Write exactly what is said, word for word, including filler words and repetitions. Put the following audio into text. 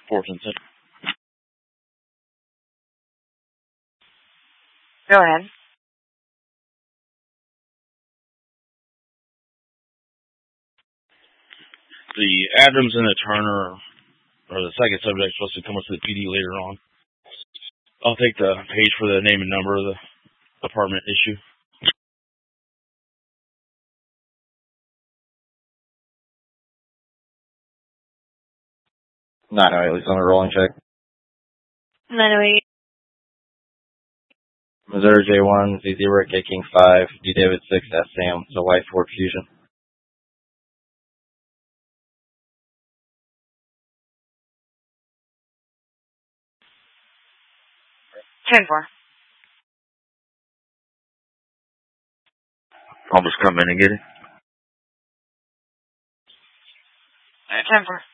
Fourth and Center. Go ahead. The Adams and the Turner, or the second subject, supposed to come up to the P D later on. I'll take the page for the name and number of the apartment issue. nine oh eight, Lisa, on a rolling check. nine oh eight. Missouri J one, Z zero, K King five, D David six, S Sam, so White Ford Fusion. ten four. I'll just come in and get it. ten four.